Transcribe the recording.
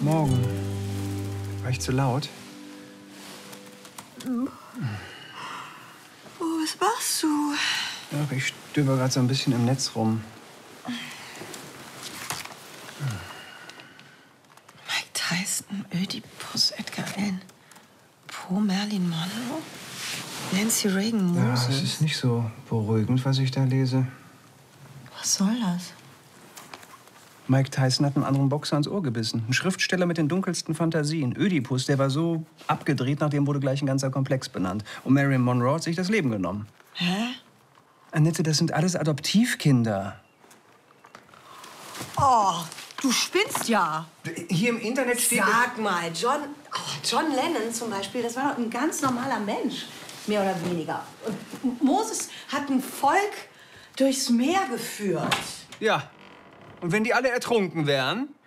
Morgen. War ich zu laut? Oh, was machst du? Ja, ich stöber gerade so ein bisschen im Netz rum. Mike Tyson, Ödipus, Edgar Allan Poe, Marilyn Monroe, Nancy Reagan, Ja, Moses. es ist nicht so beruhigend, was ich da lese. Was soll das? Mike Tyson hat einem anderen Boxer ins Ohr gebissen. Ein Schriftsteller mit den dunkelsten Fantasien. Ödipus, der war so abgedreht, nach dem wurde gleich ein ganzer Komplex benannt. Und Marilyn Monroe hat sich das Leben genommen. Hä? Annette, das sind alles Adoptivkinder. Oh, du spinnst ja. Hier im Internet steht... Sag mal, John Lennon zum Beispiel, das war doch ein ganz normaler Mensch, mehr oder weniger. Und Moses hat ein Volk durchs Meer geführt. Ja. Und wenn die alle ertrunken wären,